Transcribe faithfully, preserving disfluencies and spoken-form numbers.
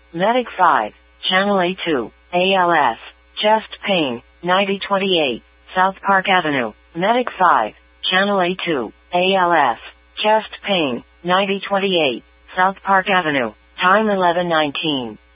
Medic five, Channel A two, A L S, chest pain, ninety twenty-eight, South Park Avenue. Medic five, Channel A two, A L S, chest pain, ninety twenty-eight, South Park Avenue. Time eleven nineteen.